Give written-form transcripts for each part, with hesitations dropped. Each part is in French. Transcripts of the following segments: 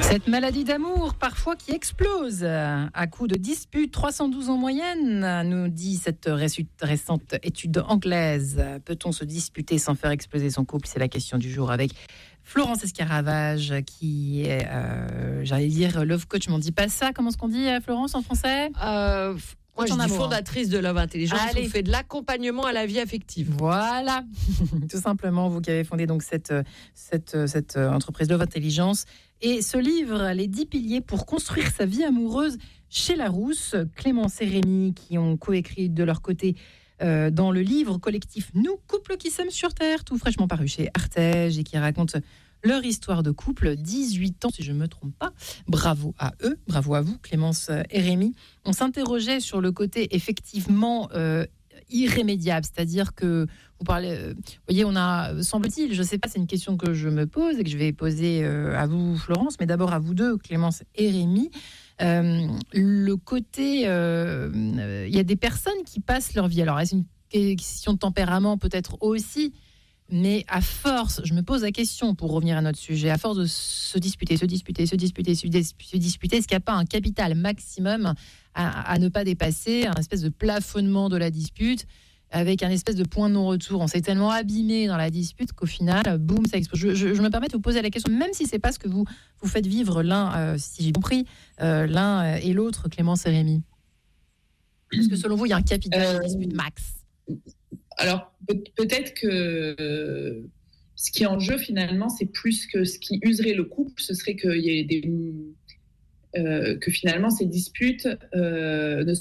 Cette maladie d'amour, parfois qui explose à coup de disputes, 312 en moyenne, nous dit cette récente étude anglaise. Peut-on se disputer sans faire exploser son couple ? C'est la question du jour avec Florence Escaravage, qui est, j'allais dire, love coach, mais on ne dit pas ça. Comment est-ce qu'on dit, Florence, en français ? Moi, je dis fondatrice de Love Intelligence. On fait de l'accompagnement à la vie affective. Voilà, tout simplement, vous qui avez fondé donc cette entreprise Love Intelligence. Et ce livre, les 10 piliers pour construire sa vie amoureuse chez Larousse, Clémence et Rémi, qui ont coécrit de leur côté dans le livre collectif Nous, couple qui s'aiment sur Terre, tout fraîchement paru chez Artege et qui raconte leur histoire de couple, 18 ans si je ne me trompe pas. Bravo à eux, bravo à vous Clémence et Rémi. On s'interrogeait sur le côté effectivement irrémédiable, c'est-à-dire que vous parlez, vous voyez, on a, semble-t-il, je ne sais pas, c'est une question que je me pose et que je vais poser à vous Florence, mais d'abord à vous deux Clémence et Rémi. Le côté, il y a des personnes qui passent leur vie, alors est-ce une question de tempérament peut-être aussi, mais à force, je me pose la question pour revenir à notre sujet, à force de se disputer, est-ce qu'il n'y a pas un capital maximum à ne pas dépasser, un espèce de plafonnement de la dispute, avec un espèce de point de non-retour. On s'est tellement abîmé dans la dispute qu'au final, boum, ça explose. Je me permets de vous poser la question, même si c'est pas ce que vous faites vivre l'un, si j'ai compris, l'un et l'autre, Clémence et Rémi. Est-ce que selon vous, il y a un capital de dispute max ? Alors, peut-être que ce qui est en jeu, finalement, c'est plus que ce qui userait le couple, ce serait qu'il y ait que finalement, ces disputes ne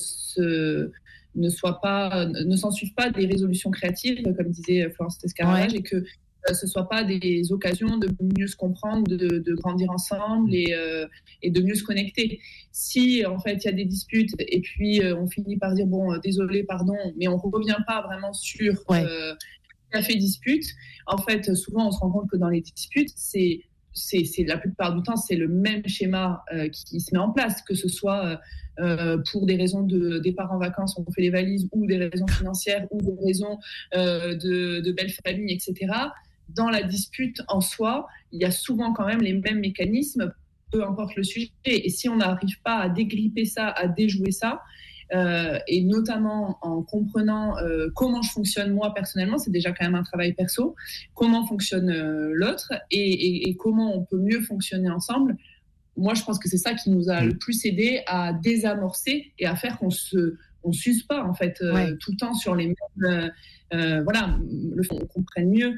s'en suivent pas des résolutions créatives, comme disait Florence Escaravage, et que ce ne soit pas des occasions de mieux se comprendre, de grandir ensemble et de mieux se connecter. Si, en fait, il y a des disputes et puis on finit par dire, bon, désolé, pardon, mais on ne revient pas vraiment sur ce qui a fait dispute, en fait, souvent, on se rend compte que dans les disputes, c'est la plupart du temps, c'est le même schéma qui se met en place, que ce soit pour des raisons de départ en vacances, on fait les valises, ou des raisons financières, ou des raisons de belle famille, etc. Dans la dispute en soi, il y a souvent quand même les mêmes mécanismes, peu importe le sujet. Et si on n'arrive pas à dégripper ça, à déjouer ça, et notamment en comprenant comment je fonctionne moi personnellement, c'est déjà quand même un travail perso, comment fonctionne l'autre et comment on peut mieux fonctionner ensemble. Moi, je pense que c'est ça qui nous a le plus aidé à désamorcer et à faire qu'on s'use pas en fait tout le temps sur les mêmes. On comprenne mieux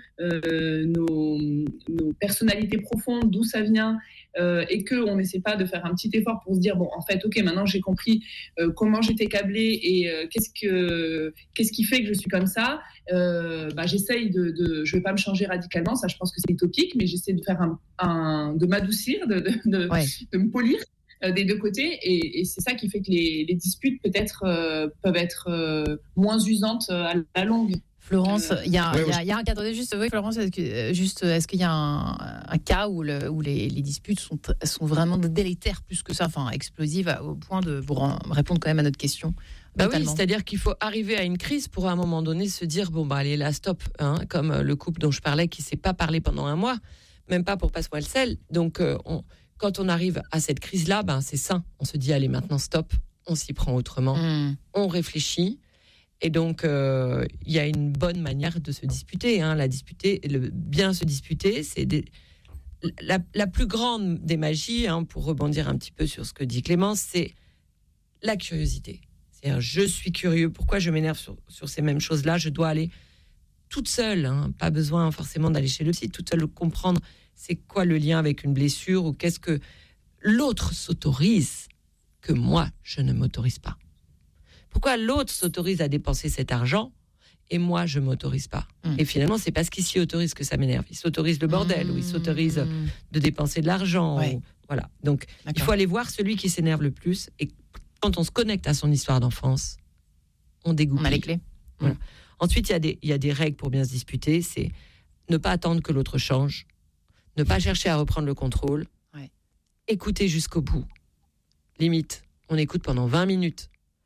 nos personnalités profondes, d'où ça vient, et qu'on n'essaie pas de faire un petit effort pour se dire bon, en fait, ok, maintenant j'ai compris comment j'étais câblée et qu'est-ce qui fait que je suis comme ça. J'essaye je vais pas me changer radicalement, ça je pense que c'est utopique, mais j'essaie de faire de m'adoucir, de me polir des deux côtés, et c'est ça qui fait que les disputes peut-être peuvent être moins usantes à la longue. Florence, il y a un cadre. Juste, oui, Florence, est-ce qu'il y a un cas où les disputes sont vraiment délétères plus que ça, enfin explosives au point de vous répondre quand même à notre question. Oui, c'est-à-dire qu'il faut arriver à une crise pour à un moment donné se dire bon allez là stop, comme le couple dont je parlais qui s'est pas parlé pendant un mois, même pas pour passe-moi le sel. Donc quand on arrive à cette crise-là, c'est sain. On se dit allez maintenant stop, on s'y prend autrement, on réfléchit. Et donc, il y a une bonne manière de se disputer. Bien se disputer, c'est la plus grande des magies, pour rebondir un petit peu sur ce que dit Clémence, c'est la curiosité. C'est-à-dire, je suis curieux, pourquoi je m'énerve sur ces mêmes choses-là ? Je dois aller toute seule, pas besoin forcément d'aller chez le psy, toute seule comprendre c'est quoi le lien avec une blessure ou qu'est-ce que l'autre s'autorise que moi, je ne m'autorise pas. Pourquoi l'autre s'autorise à dépenser cet argent et moi, je ne m'autorise pas ? Et finalement, c'est parce qu'il s'y autorise que ça m'énerve. Il s'autorise le bordel ou il s'autorise de dépenser de l'argent. Voilà. Donc, il faut aller voir celui qui s'énerve le plus. Et quand on se connecte à son histoire d'enfance, on dégoupille. On a les clés. Voilà. Ensuite, il y a des règles pour bien se disputer. C'est ne pas attendre que l'autre change, ne pas chercher à reprendre le contrôle, écouter jusqu'au bout. Limite, on écoute pendant 20 minutes.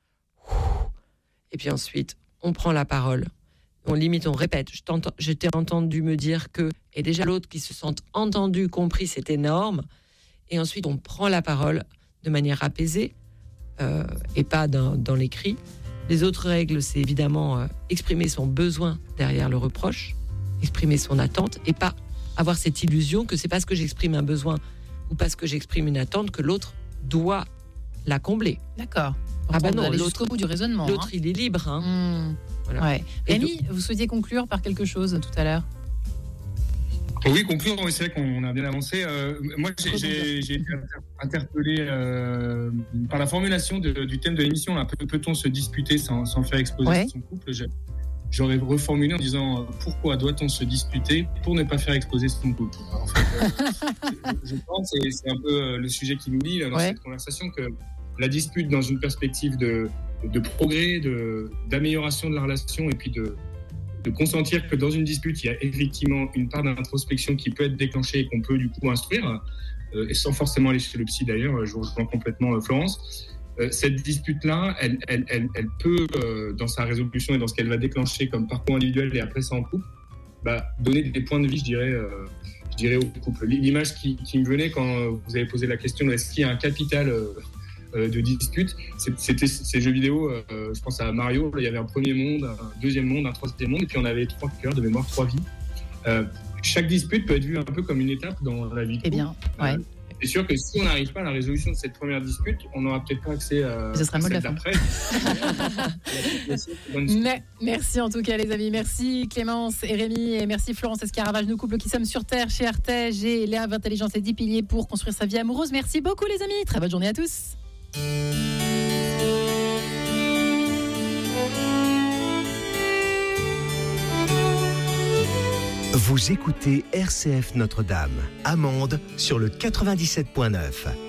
Et puis ensuite, on prend la parole. On répète. Je t'ai entendu me dire que... Et déjà l'autre qui se sent entendu, compris, c'est énorme. et ensuite on prend la parole de manière apaisée et pas dans les cris. Les autres règles, c'est évidemment exprimer son besoin derrière le reproche, exprimer son attente et pas avoir cette illusion que c'est parce que j'exprime un besoin ou parce que j'exprime une attente que l'autre doit la combler. D'accord. Ah bah non, l'autre au bout du raisonnement. L'autre, il est libre. Voilà. Ouais. Rémi, vous souhaitiez conclure par quelque chose tout à l'heure? Oui, conclure, oui, c'est vrai qu'on a bien avancé. Moi, j'ai été interpellé par la formulation du thème de l'émission. Peut-on se disputer sans faire exploser son couple? J'aurais reformulé en disant pourquoi doit-on se disputer pour ne pas faire exploser son couple? En fait, je pense, et c'est un peu le sujet qui nous lie dans cette conversation, que la dispute dans une perspective de progrès, d'amélioration de la relation, et puis de consentir que dans une dispute, il y a effectivement une part d'introspection qui peut être déclenchée et qu'on peut du coup instruire, et sans forcément aller chez le psy d'ailleurs, je rejoins complètement Florence. Cette dispute-là, elle peut, dans sa résolution et dans ce qu'elle va déclencher comme parcours individuel et après ça en couple, donner des points de vie, je dirais au couple. L'image qui me venait quand vous avez posé la question, est-ce qu'il y a un capital de dispute, c'était ces jeux vidéo, je pense à Mario, là, il y avait un premier monde, un deuxième monde, un troisième monde, et puis on avait 3 cœurs de mémoire, 3 vies. Chaque dispute peut être vue un peu comme une étape dans la vie de couple. Eh bien, ouais. C'est sûr que si on n'arrive pas à la résolution de cette première dispute, on n'aura peut-être pas accès à celle d'après. Merci en tout cas les amis, merci Clémence et Rémi, et merci Florence Escaravage, nous couples qui sommes sur Terre chez Artege, et Léa Intelligence et 10 piliers pour construire sa vie amoureuse. Merci beaucoup les amis, très bonne journée à tous. Vous écoutez RCF Notre-Dame, Amande sur le 97.9.